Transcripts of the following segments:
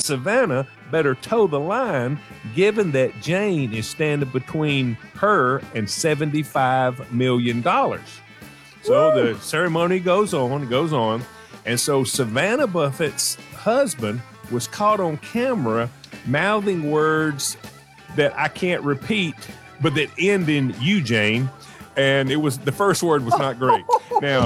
Savannah better toe the line, given that Jane is standing between her and $75 million. So the ceremony goes on. And so Savannah Buffett's husband was caught on camera mouthing words that I can't repeat, but that end in "you, Jane." And the first word was not great. Now,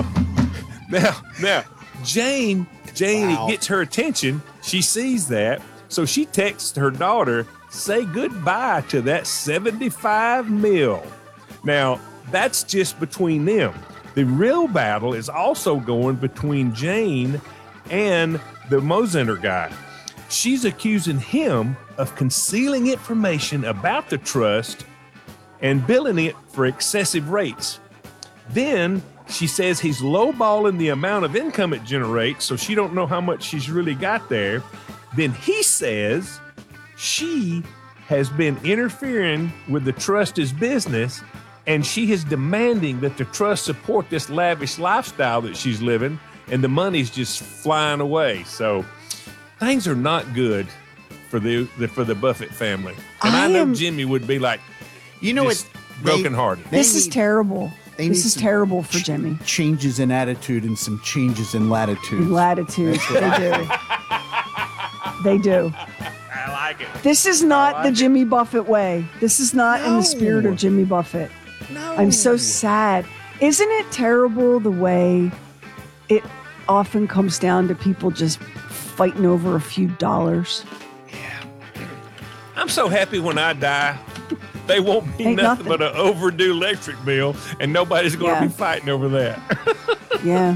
Jane, it gets her attention. She sees that. So she texts her daughter, say goodbye to that 75 mil. Now, that's just between them. The real battle is also going between Jane and the Mosenter guy. She's accusing him of concealing information about the trust and billing it for excessive rates. Then she says he's lowballing the amount of income it generates, so she don't know how much she's really got there. Then he says she has been interfering with the trust's business, and she is demanding that the trust support this lavish lifestyle that she's living, and the money's just flying away. So things are not good for the Buffett family. And I know Jimmy would be like, brokenhearted. This is terrible. This is terrible for Jimmy. Changes in attitude and some changes in latitude. They do. I like it. This is not the Jimmy Buffett way. This is not in the spirit of Jimmy Buffett. No. I'm so sad. Isn't it terrible the way it often comes down to people just fighting over a few dollars? I'm so happy when I die, they won't be nothing but an overdue electric bill, and nobody's going to be fighting over that. Yeah.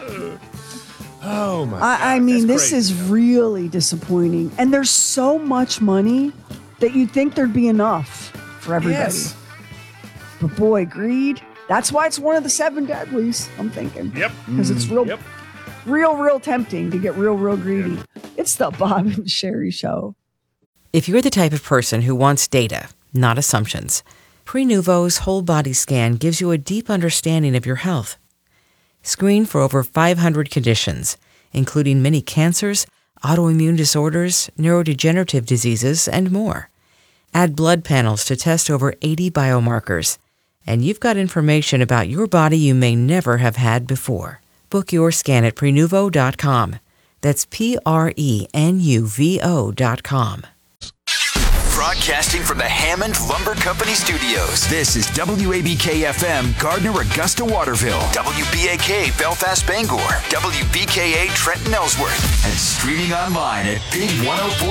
Oh, my God. I mean, this is really disappointing. And there's so much money that you'd think there'd be enough for everybody. Yes. But boy, greed. That's why it's one of the 7 deadlies, I'm thinking. Yep. Because it's real tempting to get real greedy. Yep. It's the Bob and Sherry Show. If you're the type of person who wants data, not assumptions, Prenuvo's whole body scan gives you a deep understanding of your health. Screen for over 500 conditions, including many cancers, autoimmune disorders, neurodegenerative diseases, and more. Add blood panels to test over 80 biomarkers, and you've got information about your body you may never have had before. Book your scan at Prenuvo.com. That's Prenuvo.com. Broadcasting from the Hammond Lumber Company studios. This is WABK-FM, Gardner, Augusta, Waterville. WBAK, Belfast, Bangor. WBKA, Trenton, Ellsworth. And streaming online at Big 104.